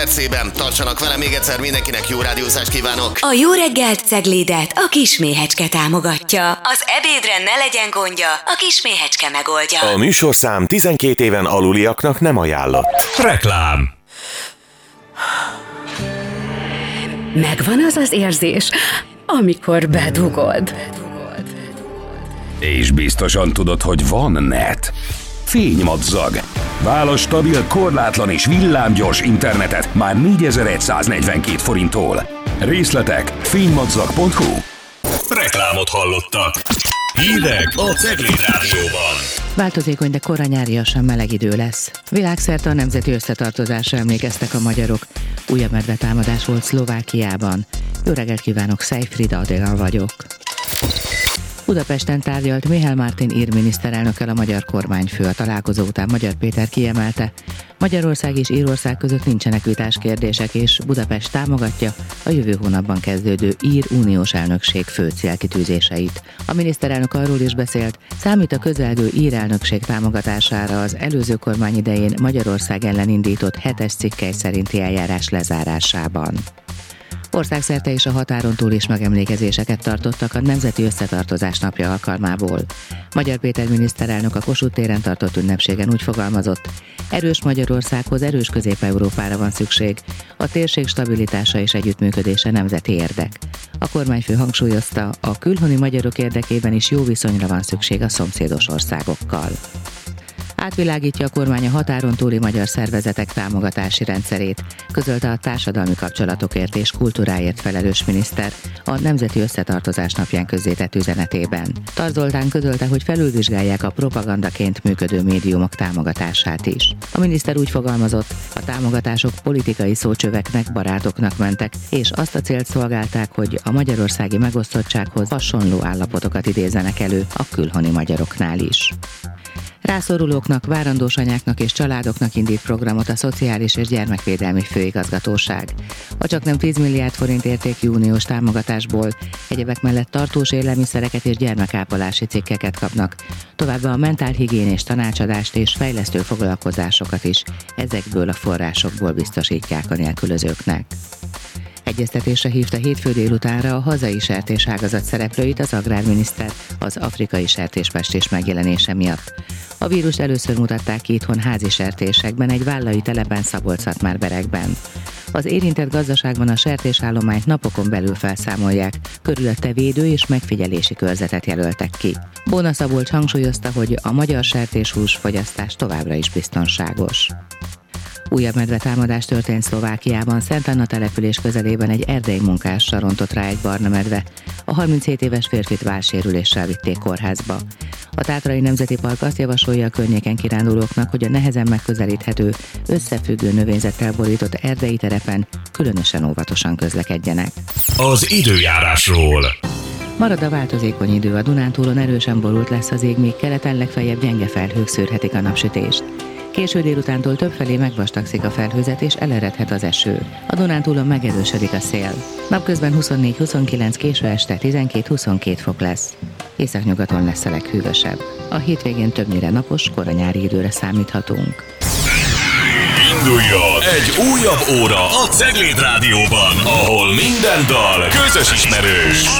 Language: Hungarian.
percében. Tartsanak vele még egyszer, mindenkinek jó rádiózást kívánok. A Jó reggelt Ceglédet a Kisméhecske támogatja. Az ebédre ne legyen gondja, a Kisméhecske megoldja. A műsorszám 12 éven aluliaknak nem ajánlott. Reklám. Megvan az az érzés, amikor bedugod. És biztosan tudod, hogy van net. Fénymadzag. Válasz stabil, korlátlan és villámgyors internetet már 4142 forinttól. Részletek fénymadzag.hu. Reklámot hallottak. Hírek a Cegléd Rádióban. Változékony, de korán nyáriasan meleg idő lesz. Világszerte a nemzeti összetartozásra emlékeztek a magyarok. Újabb medvetámadás volt Szlovákiában. Jó reggelt kívánok, Szejfrida Adél vagyok. Budapesten tárgyalt Mihály Martin ír miniszterelnökkel a magyar kormányfő. A találkozó után Magyar Péter kiemelte, Magyarország és Írország között nincsenek vitás kérdések, és Budapest támogatja a jövő hónapban kezdődő ír uniós elnökség fő célkitűzéseit. A miniszterelnök arról is beszélt, számít a közelgő ír elnökség támogatására az előző kormány idején Magyarország ellen indított 7-es cikkely szerinti eljárás lezárásában. Országszerte és a határon túl is megemlékezéseket tartottak a Nemzeti Összetartozás napja alkalmából. Magyar Péter miniszterelnök a Kossuth téren tartott ünnepségen úgy fogalmazott, erős Magyarországhoz erős Közép-Európára van szükség, a térség stabilitása és együttműködése nemzeti érdek. A kormányfő hangsúlyozta, a külhoni magyarok érdekében is jó viszonyra van szükség a szomszédos országokkal. Átvilágítja a kormány a határon túli magyar szervezetek támogatási rendszerét, közölte a társadalmi kapcsolatokért és kultúráért felelős miniszter a Nemzeti Összetartozás napján közzétett üzenetében. Tarz Zoltán közölte, hogy felülvizsgálják a propagandaként működő médiumok támogatását is. A miniszter úgy fogalmazott, a támogatások politikai szócsöveknek, barátoknak mentek, és azt a célt szolgálták, hogy a magyarországi megosztottsághoz hasonló állapotokat idézzenek elő a külhoni magyaroknál is. Rászorulóknak, várandós anyáknak és családoknak indít programot a Szociális és Gyermekvédelmi Főigazgatóság. A csaknem 10 milliárd forint értékű uniós támogatásból egyebek mellett tartós élelmiszereket és gyermekápolási cikkeket kapnak, továbbá a mentálhigiénés tanácsadást és fejlesztő foglalkozásokat is ezekből a forrásokból biztosítják a nélkülözőknek. Egyeztetésre hívta hétfő délutánra a hazai sertéságazat szereplőit az agrárminiszter az afrikai sertéspestés megjelenése miatt. A vírust először mutatták ki itthon házi sertésekben, egy vállai telepen Szabolcs-Szatmár-Berekben. Az érintett gazdaságban a sertésállományt napokon belül felszámolják, körülötte védő és megfigyelési körzetet jelöltek ki. Bóna Szabolcs hangsúlyozta, hogy a magyar sertéshús fogyasztás továbbra is biztonságos. Újabb medvetámadás történt Szlovákiában, Szent Anna település közelében egy erdei munkással rontott rá egy barna medve. A 37 éves férfit válsérüléssel vitték kórházba. A Tátrai Nemzeti Park azt javasolja a környéken kirándulóknak, hogy a nehezen megközelíthető, összefüggő növényzettel borított erdei terepen különösen óvatosan közlekedjenek. Az időjárásról. Marad a változékony idő, a Dunántúlon erősen borult lesz az ég, míg keleten legfeljebb gyenge felhők szűrhetik a napsütést. Késő délutántól többfelé megvastagszik a felhőzet és eleredhet az eső. A Dunántúlon megerősödik a szél. Napközben 24-29, késő este 12-22 fok lesz. Északnyugaton lesz a leghűvösebb. A hétvégén többnyire napos, kora nyári időre számíthatunk. Induljon egy újabb óra a Cegléd Rádióban, ahol minden dal közös ismerős.